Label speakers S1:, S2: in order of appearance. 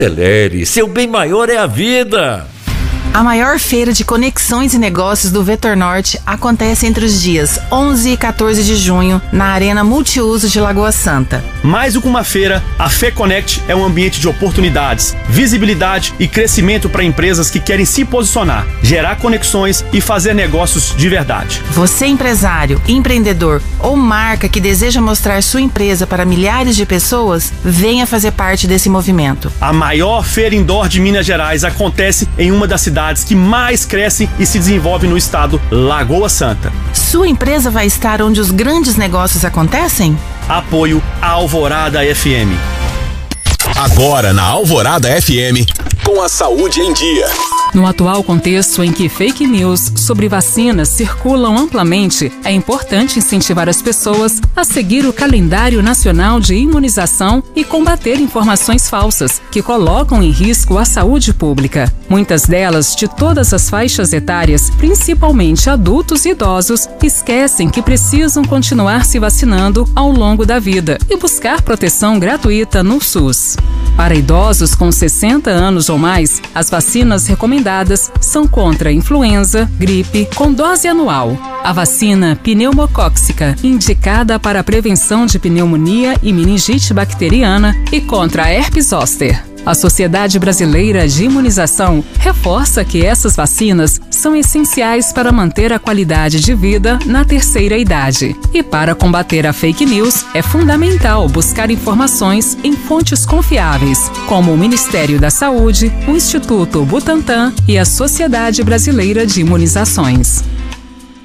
S1: Celere, seu bem maior é a vida.
S2: A maior feira de conexões e negócios do Vetor Norte acontece entre os dias 11 e 14 de junho na Arena Multiuso de Lagoa Santa.
S3: Mais do que uma feira, a FEConnect é um ambiente de oportunidades, visibilidade e crescimento para empresas que querem se posicionar, gerar conexões e fazer negócios de verdade.
S2: Você, empresário, empreendedor ou marca que deseja mostrar sua empresa para milhares de pessoas, venha fazer parte desse movimento.
S3: A maior feira indoor de Minas Gerais acontece em uma das cidades que mais crescem e se desenvolvem no estado, Lagoa Santa.
S2: Sua empresa vai estar onde os grandes negócios acontecem?
S3: Apoio Alvorada FM.
S4: Agora na Alvorada FM, com a saúde em dia.
S5: No atual contexto em que fake news sobre vacinas circulam amplamente, é importante incentivar as pessoas a seguir o calendário nacional de imunização e combater informações falsas que colocam em risco a saúde pública. Muitas delas, de todas as faixas etárias, principalmente adultos e idosos, esquecem que precisam continuar se vacinando ao longo da vida e buscar proteção gratuita no SUS. Para idosos com 60 anos ou mais, as vacinas recomendadas são contra a influenza, gripe, com dose anual. A vacina pneumocóxica, indicada para a prevenção de pneumonia e meningite bacteriana, e contra a herpes zoster. A Sociedade Brasileira de Imunização reforça que essas vacinas são essenciais para manter a qualidade de vida na terceira idade. E para combater a fake news, é fundamental buscar informações em fontes confiáveis, como o Ministério da Saúde, o Instituto Butantan e a Sociedade Brasileira de Imunizações.